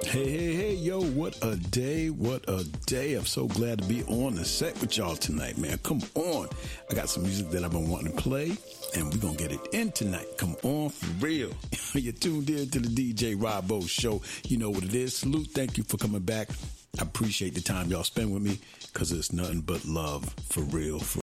Hey, yo, what a day, what a day. I'm so glad to be on the set with y'all tonight, man. Come on. I got some music that I've been wanting to play, and we're going to get it in tonight. Come on, for real. You're tuned in to the DJ Robbo Show. You know what it is. Salute, thank you for coming back. I appreciate the time y'all spend with me, because it's nothing but love, for real.